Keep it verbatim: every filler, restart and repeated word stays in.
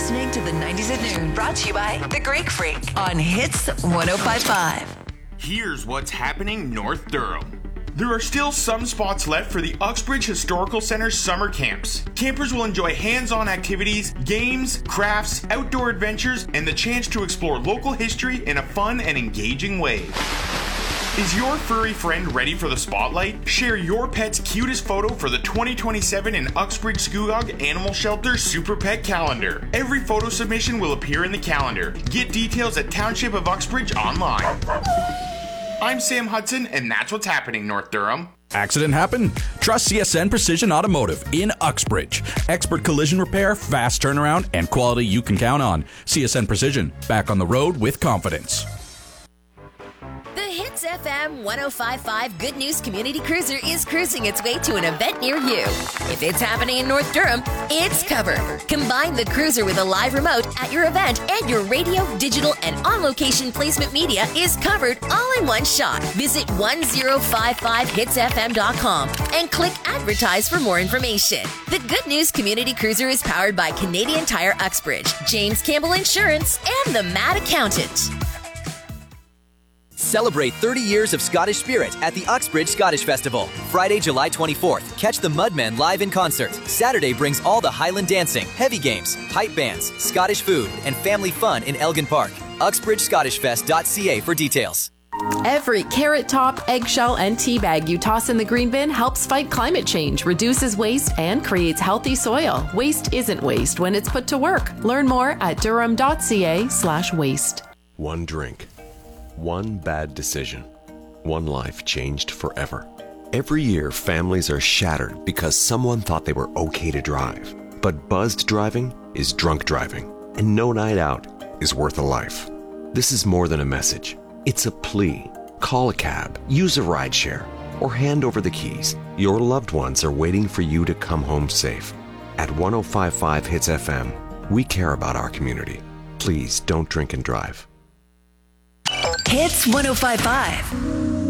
listening to the nineties at Noon, brought to you by The Greek Freak on Hits one oh five point five. Here's what's happening North Durham. There are still some spots left for the Uxbridge Historical Centre summer camps. Campers will enjoy hands-on activities, games, crafts, outdoor adventures, and the chance to explore local history in a fun and engaging way. Is your furry friend ready for the spotlight? Share your pet's cutest photo for the twenty twenty-seven in Uxbridge Scugog Animal Shelter Super Pet Calendar. Every photo submission will appear in the calendar. Get details at Township of Uxbridge online. I'm Sam Hudson, and that's what's happening, North Durham. Accident happened? Trust C S N Precision Automotive in Uxbridge. Expert collision repair, fast turnaround, and quality you can count on. C S N Precision, back on the road with confidence. The Hits F M one oh five point five Good News Community Cruiser is cruising its way to an event near you. If it's happening in North Durham, it's covered. Combine the cruiser with a live remote at your event, and your radio, digital, and on-location placement media is covered all in one shot. Visit ten fifty-five hits f m dot com and click Advertise for more information. The Good News Community Cruiser is powered by Canadian Tire Uxbridge, James Campbell Insurance, and the Mad Accountant. Celebrate thirty years of Scottish spirit at the Uxbridge Scottish Festival. Friday, July twenty-fourth, catch the Mudmen live in concert. Saturday brings all the Highland dancing, heavy games, pipe bands, Scottish food, and family fun in Elgin Park. uxbridge scottish fest dot c a for details. Every carrot top, eggshell, and tea bag you toss in the green bin helps fight climate change, reduces waste, and creates healthy soil. Waste isn't waste when it's put to work. Learn more at durham dot c a slash waste. One drink. One bad decision. One life changed forever. Every year, families are shattered because someone thought they were okay to drive. But buzzed driving is drunk driving, and no night out is worth a life. This is more than a message. It's a plea. Call a cab, use a rideshare, or hand over the keys. Your loved ones are waiting for you to come home safe. At ten fifty-five Hits F M, we care about our community. Please don't drink and drive. Hits one oh five point five.